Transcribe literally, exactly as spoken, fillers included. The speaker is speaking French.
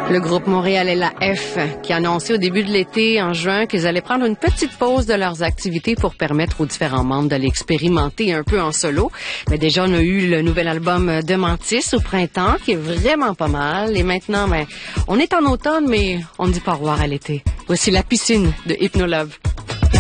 Le groupe Montréal et la F qui a annoncé au début de l'été, en juin, qu'ils allaient prendre une petite pause de leurs activités pour permettre aux différents membres d'aller expérimenter un peu en solo. Mais déjà, on a eu le nouvel album de Mantis au printemps qui est vraiment pas mal. Et maintenant, ben, on est en automne, mais on ne dit pas au revoir à l'été. Voici La Piscine de Hypnolove.